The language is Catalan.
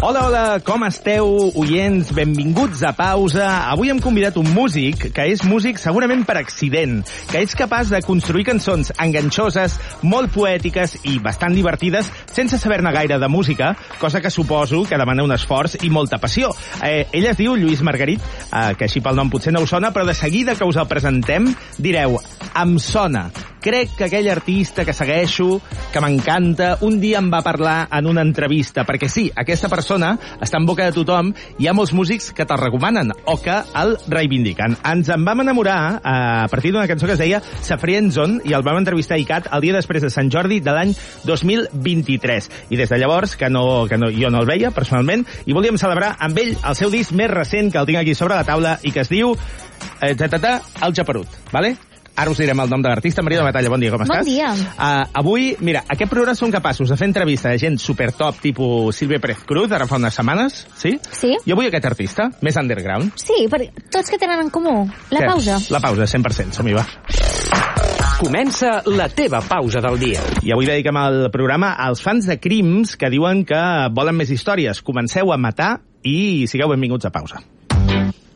Hola, hola, com esteu, oients? Benvinguts a Pausa. Avui hem convidat un músic que és músic segurament per accident, que és capaç de construir cançons enganxoses, molt poètiques i bastant divertides, sense saber-ne gaire de música, cosa que suposo que demana un esforç i molta passió. Ell es diu Lluís Margarit, que així pel nom potser no us sona, però de seguida que us el presentem direu, em sona. Crec que aquell artista que segueixo, que m'encanta, un dia em va parlar en una entrevista, perquè sí, aquesta persona està en boca de tothom, hi ha molts músics que te'l recomanen o que el reivindiquen. Ens en vam enamorar a partir d'una cançó que es deia Safrienzon i el vam entrevistar a ICAT el dia després de Sant Jordi de l'any 2023. I des de llavors, que jo no el veia personalment, i volíem celebrar amb ell el seu disc més recent, que el tinc aquí sobre la taula, i que es diu El Japerut, ¿vale? Ara us direm el nom de l'artista. Maria de Batalla, bon dia, com estàs? Bon dia. Avui, mira, aquest programa som capaços de fer entrevista de gent supertop, tipus Sílvia Pérez Cruz, ara fa unes setmanes, sí? Sí. I avui aquest artista, més underground. Sí, perquè tots que tenen en comú? La pausa. La pausa, 100%, som-hi, va. Comença la teva pausa del dia. I avui dediquem el programa als fans de crims que diuen que volen més històries. Comenceu a matar i sigueu benvinguts a Pausa.